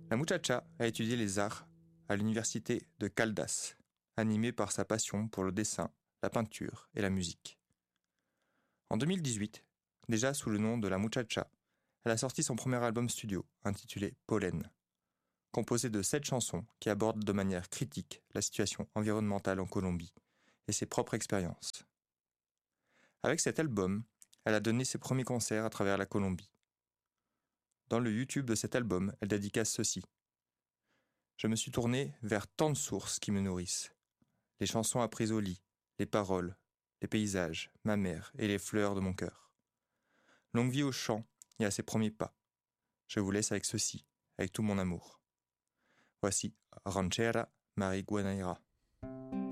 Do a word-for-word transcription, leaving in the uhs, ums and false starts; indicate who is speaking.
Speaker 1: La muchacha a étudié les arts à l'université de Caldas, animée par sa passion pour le dessin, la peinture et la musique. En deux mille dix-huit, déjà sous le nom de La Muchacha, elle a sorti son premier album studio, intitulé Pollen, composé de sept chansons qui abordent de manière critique la situation environnementale en Colombie et ses propres expériences. Avec cet album, elle a donné ses premiers concerts à travers la Colombie. Dans le YouTube de cet album, elle dédicace ceci. Je me suis tourné vers tant de sources qui me nourrissent. Les chansons apprises au lit, les paroles, les paysages, ma mère et les fleurs de mon cœur. Longue vie au chant et à ses premiers pas. Je vous laisse avec ceci, avec tout mon amour. Voici Ranchera Marihuanaira.